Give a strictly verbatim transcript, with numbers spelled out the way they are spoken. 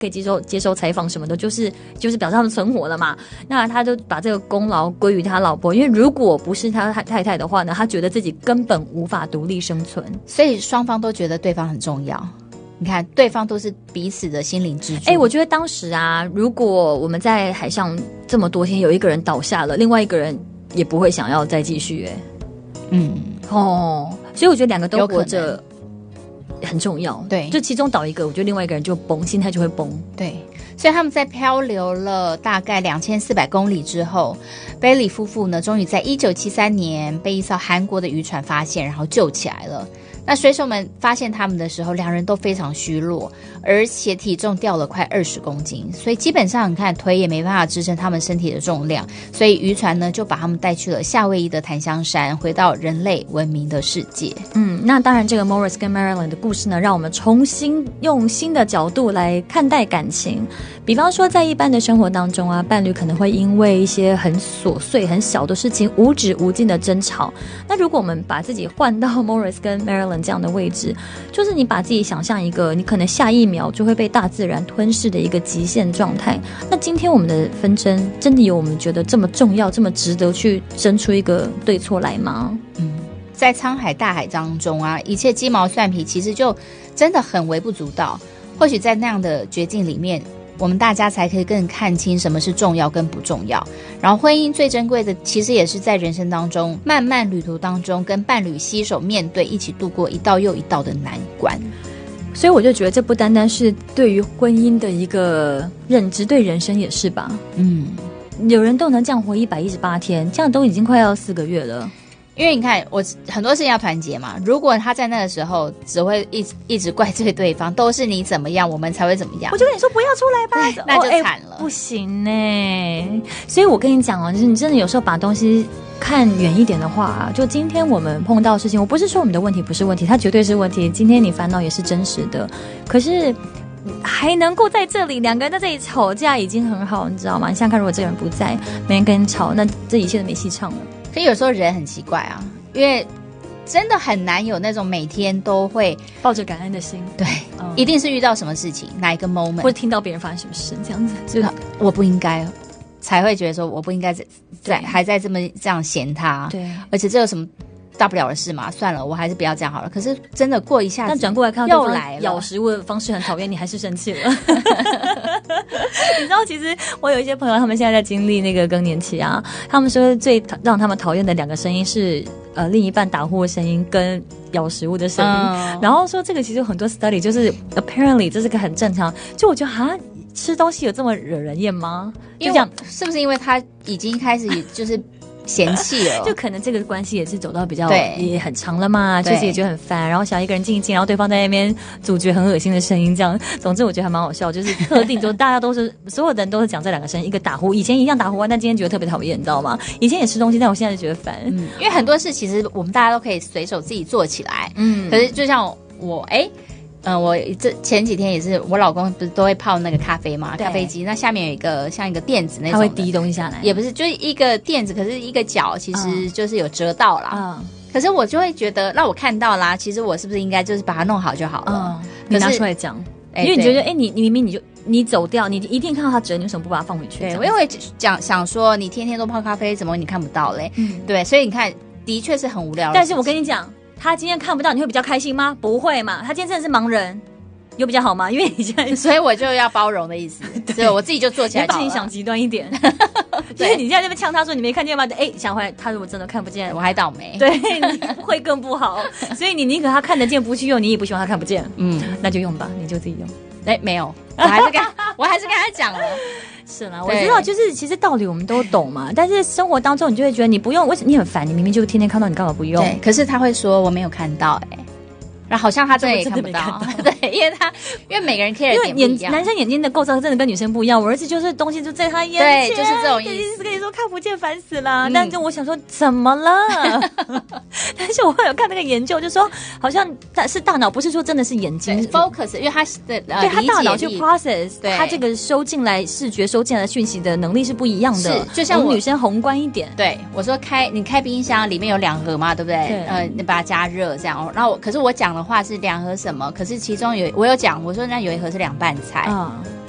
可以接受接受采访什么的，就是就是表示他们存活了嘛。那他就把这个功劳归于他老婆，因为如果不是他太太的话呢，他觉得自己根本无法独立生存， 所以双方都觉得对方很重要。你看，对方都是彼此的心灵支柱。 哎、欸，我觉得当时啊，如果我们在海上这么多天，有一个人倒下了，另外一个人也不会想要再继续、欸。哎，嗯，哦，所以我觉得两个都活着很重要。 对， 就其中倒一个，我觉得另外一个人就崩，心态就会崩。 对，所以他们在漂流了大概两千四百公里之后，贝里夫妇呢，终于在一九七三年被一艘韩国的渔船发现，然后救起来了。那水手们发现他们的时候，两人都非常虚弱，而且体重掉了快二十公斤，所以基本上你看腿也没办法支撑他们身体的重量，所以渔船呢就把他们带去了夏威夷的檀香山，回到人类文明的世界。 嗯，那当然这个 Morris 跟 Marilyn 的故事呢，让我们重新用新的角度来看待感情。比方说在一般的生活当中啊，伴侣可能会因为一些很琐碎很小的事情无止无尽的争吵。那如果我们把自己换到 Morris 跟 Marilyn这样的位置，就是你把自己想象一个你可能下一秒就会被大自然吞噬的一个极限状态。那今天我们的纷争真的有我们觉得这么重要这么值得去争出一个对错来吗？ 嗯，在沧海大海当中啊，一切鸡毛蒜皮其实就真的很微不足道。或许在那样的绝境里面，我们大家才可以更看清什么是重要跟不重要。然后婚姻最珍贵的其实也是在人生当中漫漫旅途当中跟伴侣携手面对，一起度过一道又一道的难关。 所以我就觉得这不单单是对于婚姻的一个认知，对人生也是吧。嗯，有人都能这样活一百一十八天，这样都已经快要四个月了。 因为你看，我很多事情要团结嘛。如果他在那个时候只会一直一直怪罪对方，都是你怎么样，我们才会怎么样， 我就跟你说不要出来吧， 那就惨了、哦欸、不行呢、欸。所以我跟你讲哦，就是你真的有时候把东西看远一点的话，就今天我们碰到的事情，我不是说我们的问题不是问题，它绝对是问题。今天你烦恼也是真实的，可是还能够在这里两个人在这里吵架已经很好，你知道吗？你想想看，如果这个人不在，没人跟你吵，那这一切都没戏唱了。 可有时候人很奇怪啊，因为真的很难有那种每天都会抱着感恩的心。 对、嗯，一定是遇到什么事情，哪一个 moment， 或者听到别人发生什么事，这样子就我不应该，才会觉得说我不应该在在还在这么这样嫌他。 对， 而且这有什么大不了的事嘛？算了，我还是不要这样好了。可是真的过一下子， 但转过来看到又来了， 咬食物的方式很讨厌，你还是生气了。你知道，其实我有一些朋友，他们现在在经历那个更年期啊，他们说最让他们讨厌的两个声音是呃另一半打呼的声音跟咬食物的声音、嗯，然后说这个其实有很多 study 就是 apparently 这是个很正常。就我觉得哈，吃东西有这么惹人厌吗？就这样， 是不是因为他已经开始就是嫌弃了， 就可能这个关系也是走到比较也很长了嘛，确实也觉得很烦，然后想一个人静一静，然后对方在那边阻绝很恶心的声音，这样，总之我觉得还蛮好笑，就是特定就大家都是所有人都是讲这两个声音，一个打呼，以前一样打呼，但今天觉得特别讨厌，你知道吗？以前也吃东西，但我现在就觉得烦、嗯， 因为很多事其实我们大家都可以随手自己做起来，嗯，可是就像我哎。嗯，我这前几天也是，我老公不是都会泡那个咖啡嘛，咖啡机，那下面有一个像一个垫子那种， 它会滴东西下来， 也不是，就是一个垫子，可是一个角其实就是有折到啦。嗯，可是我就会觉得，那我看到啦，其实我是不是应该就是把它弄好就好了？嗯， 你拿出来讲，因为你觉得，哎、欸，你你明明你就你走掉，你一定看到它折，你为什么不把它放回去？ 对，我也会讲想说，你天天都泡咖啡，怎么你看不到嘞？嗯，对，所以你看，的确是很无聊。 但是我跟你讲，他今天看不到，你会比较开心吗？不会嘛，他今天真的是盲人。有比较好吗？因为你现在， 所以我就要包容的意思，对，我自己就做起来好了。 你想极端一点，就是你现在这边呛他说你没看见吗？哎，想回来，他如果真的看不见， 我还倒霉， 对，你会更不好。所以你宁可他看得见不去用，你也不希望他看不见。嗯，那就用吧，你就自己用。 哎，没有，我还是跟我还是跟他讲了。 是啦，我知道，就是其实道理我们都懂嘛，但是生活当中你就会觉得你不用，为什么你很烦？你明明就天天看到，你干嘛不用？ 对，可是他会说我没有看到、欸，哎。然后好像他真的也看不到，对，因为他因为每个人 care 的点不一样， 男生眼睛的构造真的跟女生不一样。我儿子就是东西就在他眼前， 对，就是这种意思。 跟你说看不见，烦死了。嗯、但是我想说怎么了？但是我有看那个研究，就说好像是大脑，不是说真的是眼睛 focus， 因为他的、呃、 对他大脑去 process， 对他这个收进来视觉收进来的讯息的能力是不一样的。 是，就像我女生宏观一点。 对，我说开你开冰箱里面有两盒嘛，对不对？ 对， 呃，你把它加热这样。然后可是我讲的话是两盒什么？可是其中有我有讲，我说那有一盒是凉拌菜。嗯